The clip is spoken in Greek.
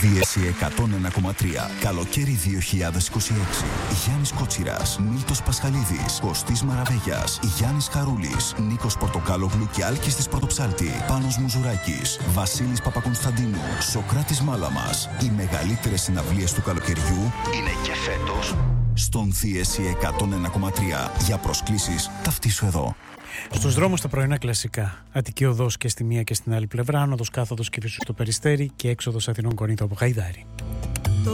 Δίεση 101,3. Καλοκαίρι 2026. Γιάννης Κότσιρας, Μίλτος Πασχαλίδης, Κωστής Μαραβέγιας, Γιάννης Χαρούλης, Νίκος Πορτοκάλογλου και Άλκης της Πρωτοψάλτη, Πάνος Μουζουράκης, Βασίλης Παπακονσταντίνου, Σοκράτης Μάλαμας. Οι μεγαλύτερες συναυλίες του καλοκαιριού είναι και φέτος στον Δίεση 101,3. Για προσκλήσεις ταυτίσου εδώ. Στους δρόμους τα πρωινά κλασικά. Αττική οδός και στη μία και στην άλλη πλευρά, άνοδος κάθοδος Κηφισού στο Περιστέρι και έξοδος Αθηνών Κορίνθου από Γαϊδάρη.